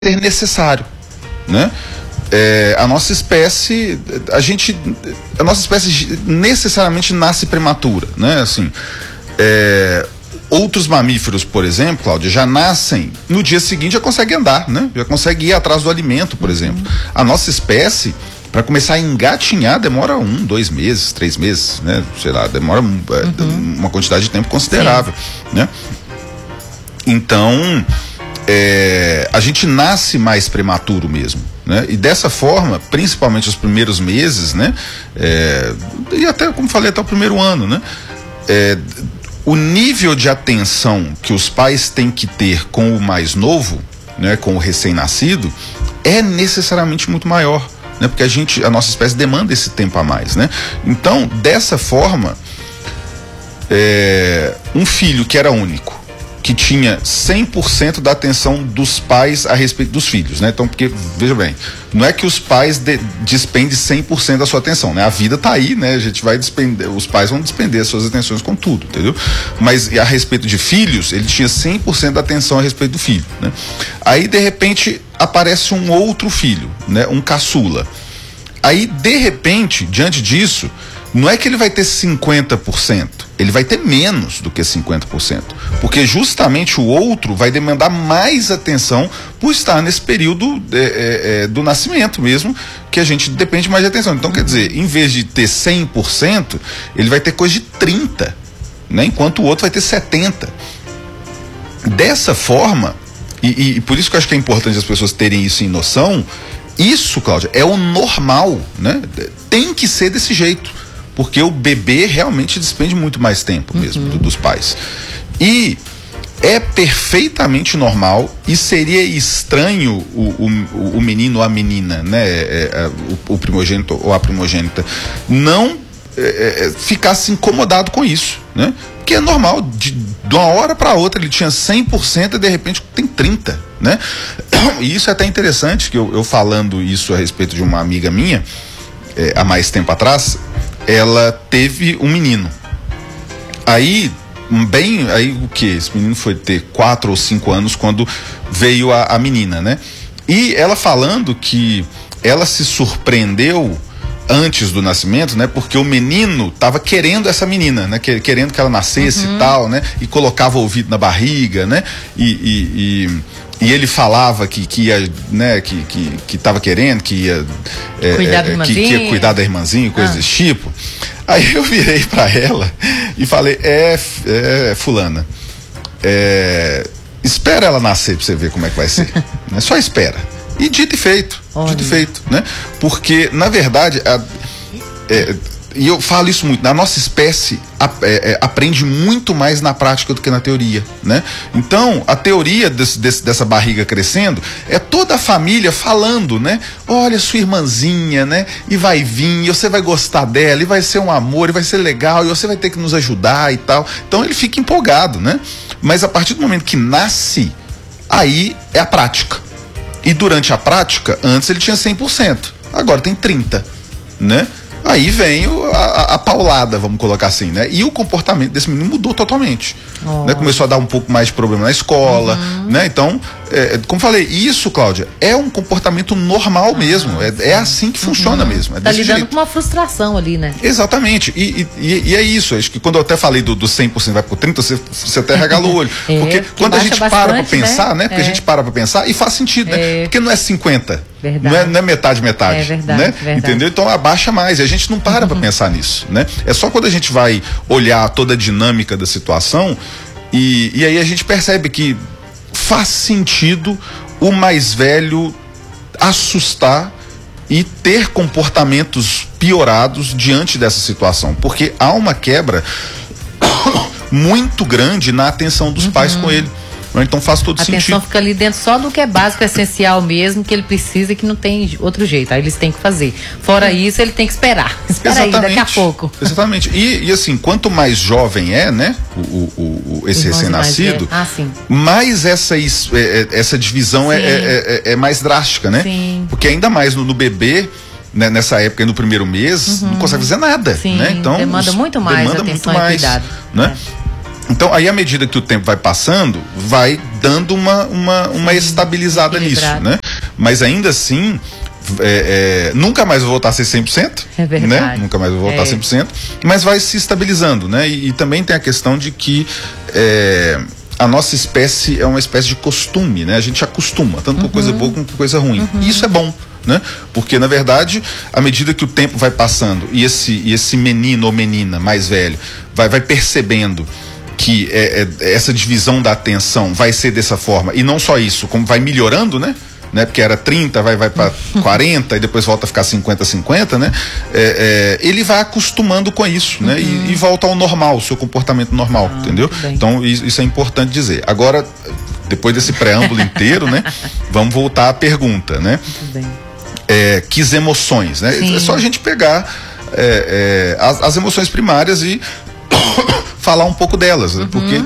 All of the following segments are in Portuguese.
ser necessário, né? A nossa espécie necessariamente nasce prematura, né? Assim, outros mamíferos, por exemplo, Cláudia, já nascem no dia seguinte, já conseguem andar, né? Já conseguem ir atrás do alimento, por exemplo. A nossa espécie, para começar a engatinhar, demora 1, 2 meses, 3 meses, né? Sei lá, demora uma quantidade de tempo considerável, né? Então, a gente nasce mais prematuro mesmo, né? E dessa forma, principalmente os primeiros meses, né? E até, como falei, até o primeiro ano, né? O nível de atenção que os pais têm que ter com o mais novo, né? Com o recém-nascido, é necessariamente muito maior, né? Porque a nossa espécie demanda esse tempo a mais, né? Então, dessa forma, um filho que era único, que tinha 100% da atenção dos pais a respeito dos filhos, né? Então, porque, veja bem, não é que os pais despendem 100% da sua atenção, né? A vida tá aí, né? A gente vai despender, os pais vão despender as suas atenções com tudo, entendeu? Mas a respeito de filhos, ele tinha 100% da atenção a respeito do filho, né? Aí, de repente, aparece um outro filho, né? Um caçula. Aí, de repente, diante disso, não é que ele vai ter 50%, ele vai ter menos do que 50%, porque justamente o outro vai demandar mais atenção por estar nesse período do nascimento mesmo, que a gente depende mais de atenção. Então, quer dizer, em vez de ter 100%, ele vai ter coisa de 30%, né? Enquanto o outro vai ter 70%. Dessa forma, e por isso que eu acho que é importante as pessoas terem isso em noção, isso, Cláudia, é o normal, né? Tem que ser desse jeito, porque o bebê realmente despende muito mais tempo mesmo dos pais. E é perfeitamente normal, e seria estranho o menino ou a menina, né? O primogênito ou a primogênita não ficasse incomodado com isso, né? Porque é normal, de uma hora para outra ele tinha 100% e de repente tem 30%, né? E isso é até interessante, que eu falando isso a respeito de uma amiga minha, há mais tempo atrás, ela teve um menino. Aí o que? Esse menino foi ter 4 ou 5 anos quando veio a menina, né? E ela falando que ela se surpreendeu antes do nascimento, né? Porque o menino tava querendo essa menina, né? Querendo que ela nascesse e tal, né? E colocava o ouvido na barriga, né? E ele falava que ia, né? Que tava querendo, que ia que ia cuidar da irmãzinha, coisa desse tipo. Aí eu virei pra ela e falei, fulana, espera ela nascer pra você ver como é que vai ser. Né? Só espera. E dito e feito, né? Porque, na verdade, e eu falo isso muito, a nossa espécie aprende muito mais na prática do que na teoria, né? Então, a teoria dessa barriga crescendo é toda a família falando, né? Olha, sua irmãzinha, né? E vai vir, e você vai gostar dela, e vai ser um amor, e vai ser legal, e você vai ter que nos ajudar e tal. Então, ele fica empolgado, né? Mas a partir do momento que nasce, aí é a prática. E durante a prática, antes ele tinha 100%, agora tem 30%, né? Aí vem a paulada, vamos colocar assim, né? E o comportamento desse menino mudou totalmente, né? Começou a dar um pouco mais de problema na escola, né? Então, como falei, isso, Cláudia, é um comportamento normal mesmo, é assim que funciona mesmo. Tá lidando com uma frustração ali, né? Exatamente, e é isso, acho que quando eu até falei do 100% vai por 30%, você até regala o olho, porque quando a gente para pra pensar, né? Porque a gente para pra pensar e faz sentido, né? Porque não é 50%. Não é metade, é verdade, né? Verdade. Entendeu? Então abaixa mais, e a gente não para pra pensar nisso, né? É só quando a gente vai olhar toda a dinâmica da situação e aí a gente percebe que faz sentido o mais velho assustar e ter comportamentos piorados diante dessa situação, porque há uma quebra muito grande na atenção dos pais com ele. Então faz todo sentido. A atenção fica ali dentro só do que é básico, essencial mesmo, que ele precisa e que não tem outro jeito. Aí eles têm que fazer. Fora isso, ele tem que esperar. Espera aí, daqui a pouco. Exatamente. E assim, quanto mais jovem né? Esse recém-nascido, mais essa divisão é mais drástica, né? Sim. Porque ainda mais no bebê, né, nessa época, no primeiro mês, não consegue fazer nada. Sim, né? Então, demanda muito mais atenção e cuidado. Né? Então, aí à medida que o tempo vai passando, vai dando uma estabilizada nisso, né? Mas ainda assim, nunca mais vou voltar a ser 100%, né? Nunca mais vou voltar a 100%, mas vai se estabilizando, né? E também tem a questão de que a nossa espécie é uma espécie de costume, né? A gente acostuma, tanto com coisa boa como com coisa ruim. E isso é bom, né? Porque, na verdade, à medida que o tempo vai passando e esse menino ou menina mais velho vai percebendo que essa divisão da atenção vai ser dessa forma, e não só isso, como vai melhorando, né? Porque era 30, vai para 40 e depois volta a ficar 50-50, né? Ele vai acostumando com isso, né? E volta ao normal, o seu comportamento normal, entendeu? Então isso é importante dizer. Agora, depois desse preâmbulo inteiro, né? Vamos voltar à pergunta, né? Que emoções, né? É só a gente pegar as emoções primárias e falar um pouco delas, né? Porque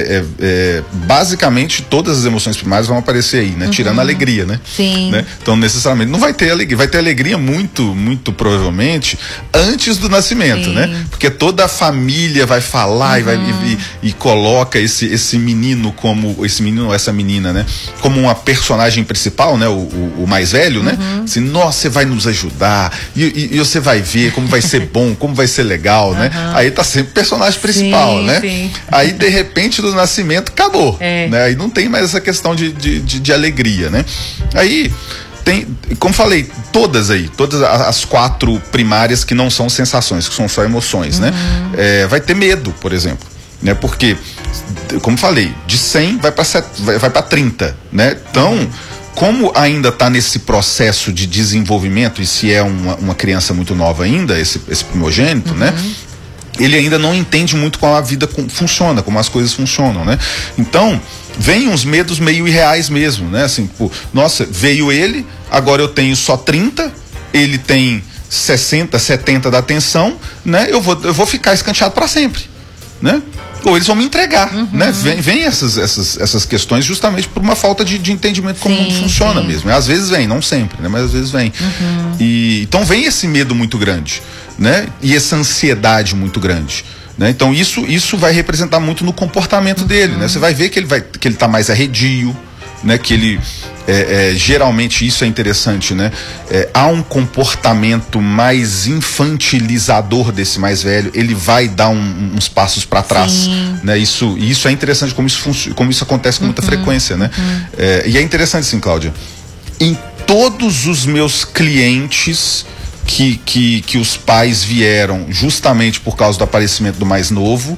basicamente todas as emoções primárias vão aparecer aí, né? Tirando a alegria, né? Sim. Né? Então necessariamente não vai ter alegria, vai ter alegria muito provavelmente antes do nascimento, né? Porque toda a família vai falar e coloca esse menino ou essa menina, né? Como uma personagem principal, né? O mais velho, né? Assim, nossa, você vai nos ajudar e você vai ver como vai ser bom, como vai ser legal, né? Aí tá sempre o personagem principal, né? Sim. Aí de repente do nascimento acabou, né? Aí não tem mais essa questão de alegria, né? Aí tem, como falei, todas as 4 primárias que não são sensações, que são só emoções, né? Vai ter medo, por exemplo, né? Porque, como falei, de 100 vai para 30, né? Então, como ainda está nesse processo de desenvolvimento, e se é uma criança muito nova ainda, esse primogênito, né? Ele ainda não entende muito como a vida funciona, como as coisas funcionam, né? Então, vem uns medos meio irreais mesmo, né? Assim, nossa, veio ele, agora eu tenho só 30, ele tem 60, 70 da atenção, né? Eu vou ficar escanteado para sempre, né? Ou eles vão me entregar, né? Vem essas questões justamente por uma falta de entendimento como o mundo funciona mesmo. Às vezes vem, não sempre, né? Mas às vezes vem. Então vem esse medo muito grande, né? E essa ansiedade muito grande, né? Então isso vai representar muito no comportamento dele, né? Você vai ver que ele tá mais arredio, né? Que ele geralmente, isso é interessante, né? Há um comportamento mais infantilizador desse mais velho, ele vai dar uns passos para trás, né? Isso é interessante como isso acontece com muita frequência, né? E é interessante, sim, Cláudia, em todos os meus clientes que os pais vieram justamente por causa do aparecimento do mais novo,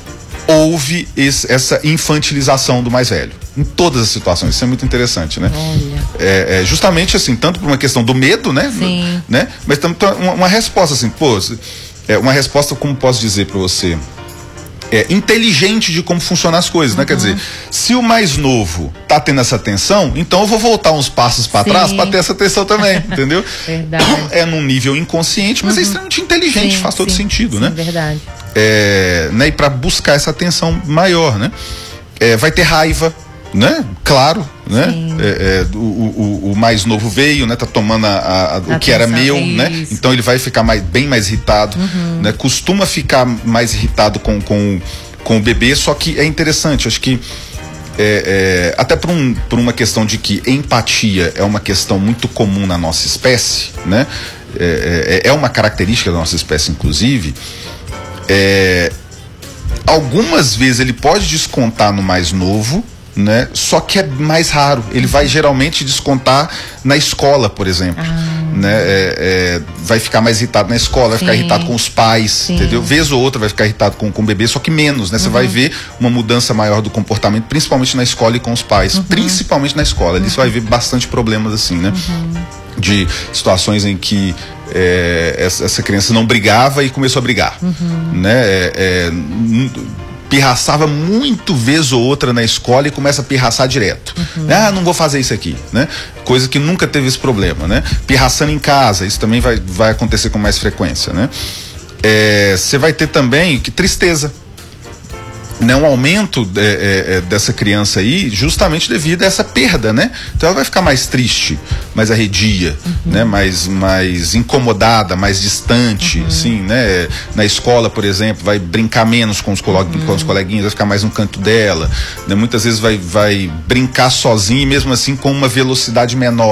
houve essa infantilização do mais velho. Em todas as situações, isso é muito interessante, né? Justamente assim, tanto por uma questão do medo, né? Né? Mas também uma resposta assim, uma resposta, como posso dizer para você, inteligente de como funcionam as coisas, né? Quer dizer, se o mais novo tá tendo essa atenção, então eu vou voltar uns passos para trás para ter essa atenção também, entendeu? Verdade. É num nível inconsciente, mas é extremamente inteligente, faz todo sentido, né? Verdade. Né? E para buscar essa atenção maior, né? Vai ter raiva, né? Claro, né? O mais novo veio, né? Tá tomando o que era meu, né? Então ele vai ficar bem mais irritado, né? Costuma ficar mais irritado com o bebê, só que é interessante, acho que até por uma questão de que empatia é uma questão muito comum na nossa espécie, né? É uma característica da nossa espécie, inclusive. Algumas vezes ele pode descontar no mais novo, né? Só que é mais raro. Ele vai geralmente descontar na escola, por exemplo, né? Vai ficar mais irritado na escola, vai ficar irritado com os pais, entendeu? Vez ou outra vai ficar irritado com o bebê, só que menos, né? Você vai ver uma mudança maior do comportamento, principalmente na escola e com os pais, principalmente na escola. Ali você vai ver bastante problemas assim, né? De situações em que essa criança não brigava e começou a brigar, né? Pirraçava muito vez ou outra na escola e começa a pirraçar direto. Não vou fazer isso aqui, né? Coisa que nunca teve esse problema, né? Pirraçando em casa, isso também vai acontecer com mais frequência, né? Você vai ter também tristeza. né, um aumento dessa criança aí, justamente devido a essa perda, né? Então ela vai ficar mais triste, mais arredia, né? Mais incomodada, mais distante, assim, né? Na escola, por exemplo, vai brincar menos com os coleguinhas, vai ficar mais no canto dela, né? Muitas vezes vai brincar sozinha e mesmo assim com uma velocidade menor.